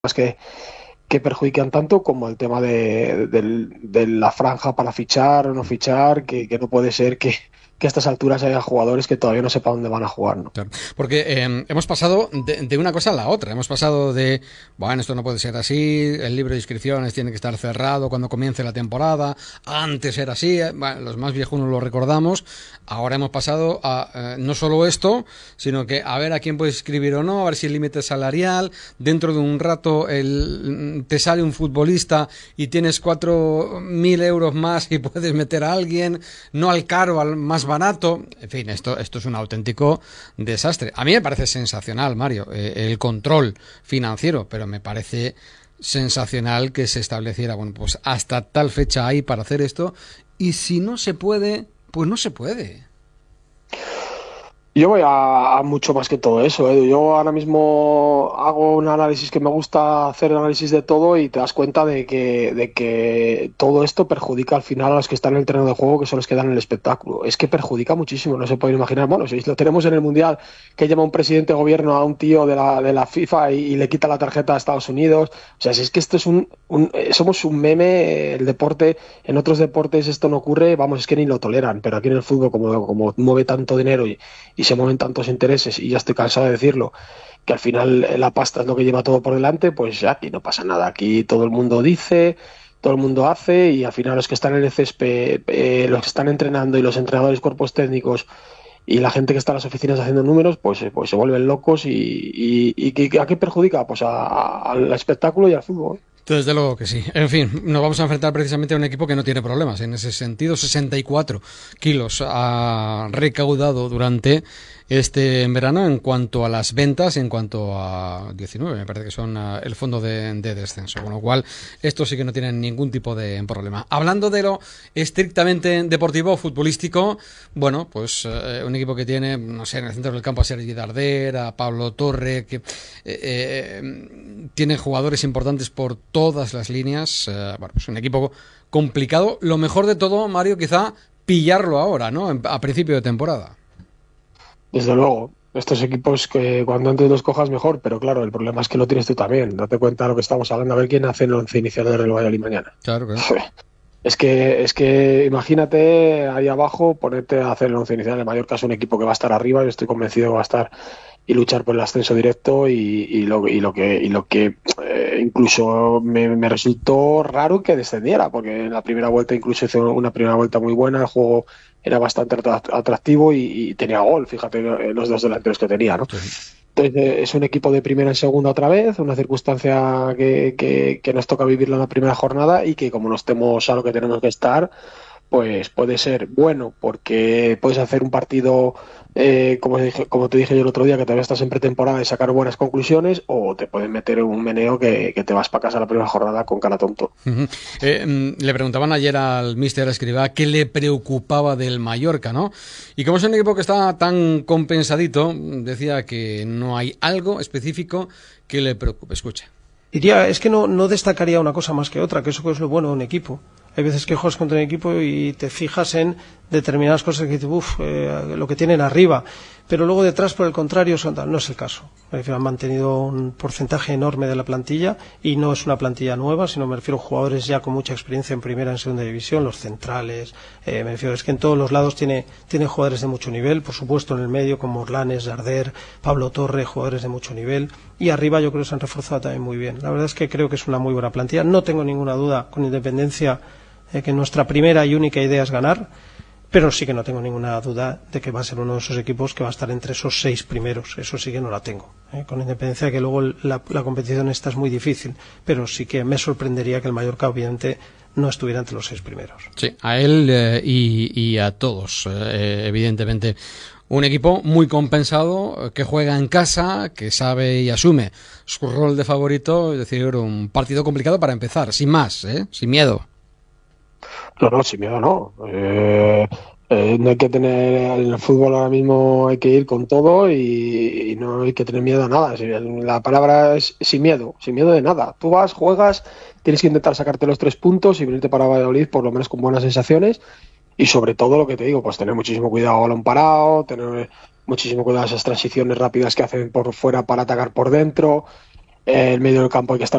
que perjudican tanto como el tema de la franja para fichar o no fichar, que no puede ser que a estas alturas haya jugadores que todavía no sepan dónde van a jugar, ¿no? Claro. Porque hemos pasado de una cosa a la otra. Hemos pasado de, bueno, esto no puede ser así, el libro de inscripciones tiene que estar cerrado cuando comience la temporada, antes era así, bueno, los más viejunos lo recordamos. Ahora hemos pasado a no solo esto, sino que a ver a quién puedes inscribir o no, a ver si el límite salarial, dentro de un rato te sale un futbolista y tienes 4.000 euros más y puedes meter a alguien, no al caro, al más barato. En fin, esto es un auténtico desastre. A mí me parece sensacional, Mario, el control financiero, pero me parece sensacional que se estableciera, bueno, pues hasta tal fecha hay para hacer esto, y si no se puede, pues no se puede. Yo voy a mucho más que todo eso, ¿eh? Yo ahora mismo hago un análisis que me gusta hacer análisis de todo y te das cuenta de que todo esto perjudica al final a los que están en el terreno de juego, que son los que dan el espectáculo. Es que perjudica muchísimo, no se pueden imaginar. Bueno, si lo tenemos en el Mundial, que llama un presidente de gobierno a un tío de la FIFA y le quita la tarjeta a Estados Unidos. O sea, si es que esto es somos un meme, el deporte, en otros deportes esto no ocurre, vamos, es que ni lo toleran, pero aquí en el fútbol, como mueve tanto dinero y se mueven tantos intereses, y ya estoy cansado de decirlo, que al final la pasta es lo que lleva todo por delante, pues aquí no pasa nada. Aquí todo el mundo dice, todo el mundo hace, y al final los que están en el césped, los que están entrenando y los entrenadores, cuerpos técnicos y la gente que está en las oficinas haciendo números, pues se vuelven locos y ¿a qué perjudica? Pues al espectáculo y al fútbol. Desde luego que sí. En fin, nos vamos a enfrentar precisamente a un equipo que no tiene problemas. En ese sentido, 64 kilos ha recaudado durante este verano en cuanto a las ventas, en cuanto a 19, me parece que son el fondo de descenso. Con lo cual, esto sí que no tienen ningún tipo de problema. Hablando de lo estrictamente deportivo, futbolístico, bueno, pues un equipo que tiene, no sé, en el centro del campo a Sergi Darder, a Pablo Torre, que tiene jugadores importantes por todas las líneas. Bueno, pues un equipo complicado. Lo mejor de todo, Mario, quizá pillarlo ahora, ¿no? A principio de temporada. Desde luego, estos equipos que cuando antes los cojas mejor, pero claro, el problema es que lo tienes tú también. Date cuenta de lo que estamos hablando, a ver quién hace el once inicial del Real Valladolid mañana. Claro, claro. Es que imagínate ahí abajo ponerte a hacer el once inicial. El Mallorca es un equipo que va a estar arriba, yo estoy convencido que va a estar y luchar por el ascenso directo y lo que incluso me resultó raro que descendiera, porque en la primera vuelta incluso hizo una primera vuelta muy buena, el juego era bastante atractivo y tenía gol, fíjate los dos delanteros que tenía, ¿no? Sí. Entonces, es un equipo de primera en segunda otra vez, una circunstancia que nos toca vivirla en la primera jornada y que como no estemos a lo que tenemos que estar, pues puede ser bueno porque puedes hacer un partido, como te dije yo el otro día, que todavía estás en pretemporada y sacar buenas conclusiones, o te pueden meter un meneo que te vas para casa la primera jornada con cara tonto. Uh-huh. Le preguntaban ayer al míster Escribá qué le preocupaba del Mallorca, ¿no? Y como es un equipo que está tan compensadito, decía que no hay algo específico que le preocupe. Escucha. Diría, es que no destacaría una cosa más que otra, que eso es lo bueno de un equipo. Hay veces que juegas contra un equipo y te fijas en determinadas cosas que dices, lo que tienen arriba, pero luego detrás, por el contrario, no es el caso. Han mantenido un porcentaje enorme de la plantilla y no es una plantilla nueva, sino me refiero a jugadores ya con mucha experiencia en primera, en segunda división, los centrales, me refiero, es que en todos los lados tiene jugadores de mucho nivel, por supuesto en el medio como Orlanes, Darder, Pablo Torre, jugadores de mucho nivel, y arriba yo creo que se han reforzado también muy bien. La verdad es que creo que es una muy buena plantilla, no tengo ninguna duda, con independencia que nuestra primera y única idea es ganar, pero sí que no tengo ninguna duda de que va a ser uno de esos equipos que va a estar entre esos 6 primeros, eso sí que no la tengo, con independencia de que luego la competición esta es muy difícil, pero sí que me sorprendería que el Mallorca obviamente no estuviera entre los 6 primeros. Sí, a él y a todos, evidentemente. Un equipo muy compensado, que juega en casa, que sabe y asume su rol de favorito, es decir, un partido complicado para empezar, sin más, sin miedo. No, sin miedo no. No hay que tener, en el fútbol ahora mismo hay que ir con todo y no hay que tener miedo a nada. La palabra es sin miedo de nada. Tú vas, juegas, tienes que intentar sacarte los 3 puntos y venirte para Valladolid por lo menos con buenas sensaciones y sobre todo lo que te digo, pues tener muchísimo cuidado a balón parado, tener muchísimo cuidado a esas transiciones rápidas que hacen por fuera para atacar por dentro. el medio del campo hay que estar